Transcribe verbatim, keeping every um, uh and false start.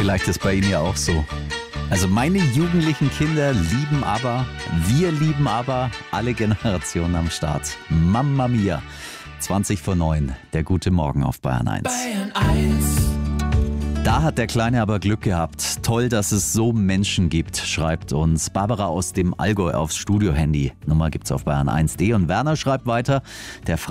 Vielleicht ist bei Ihnen ja auch so. Also meine jugendlichen Kinder lieben ABBA, wir lieben ABBA, alle Generationen am Start. Mamma mia. zwanzig vor neun, der gute Morgen auf Bayern eins. Bayern eins. Da hat der Kleine aber Glück gehabt. Toll, dass es so Menschen gibt, schreibt uns Barbara aus dem Allgäu aufs Studio-Handy. Nummer gibt's auf Bayern eins punkt de. Und Werner schreibt weiter, der